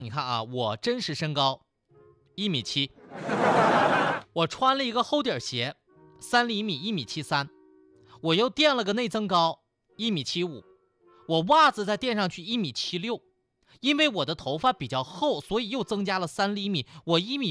你看啊，我真实身高1.7米，我穿了一个厚底鞋3厘米1.73米，我又垫了个内增高1.75米，我袜子再垫上去1.76米，因为我的头发比较厚，所以又增加了3厘米，我1.85米